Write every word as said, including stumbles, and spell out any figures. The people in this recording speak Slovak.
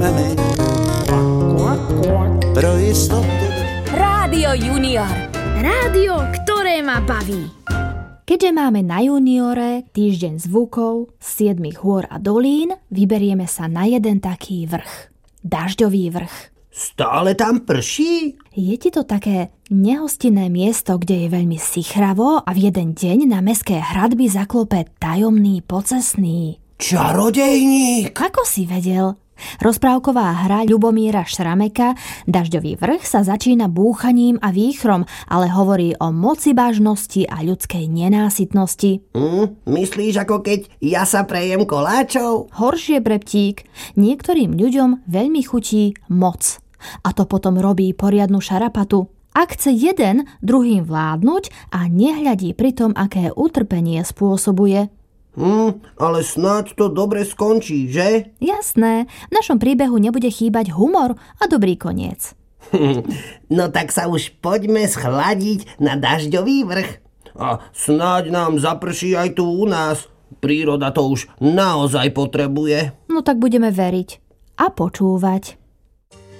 vezmeme pro istotu. Rádio Junior. Rádio, ktoré ma baví. Keďže máme na Juniore týždeň zvukov z siedmich hôr a dolín, vyberieme sa na jeden taký vrch. Dažďový vrch. Stále tam prší? Je ti to také nehostinné miesto, kde je veľmi sichravo a v jeden deň na mestské hradby zaklope tajomný pocestný. Čarodejník! Ako si vedel? Rozprávková hra Ľubomíra Šrameka Dažďový vrch sa začína búchaním a výchrom, ale hovorí o mocibažnosti a ľudskej nenásytnosti. Hm, myslíš, ako keď ja sa prejem koláčov? Horšie, breptík. Niektorým ľuďom veľmi chutí moc. A to potom robí poriadnu šarapatu. Ak chce jeden druhým vládnuť a nehľadí pritom, aké utrpenie spôsobuje. Hm, ale snáď to dobre skončí, že? Jasné, v našom príbehu nebude chýbať humor a dobrý koniec. No tak sa už poďme schladiť na Dažďový vrch. A snáď nám zaprší aj tu u nás. Príroda to už naozaj potrebuje. No tak budeme veriť a počúvať.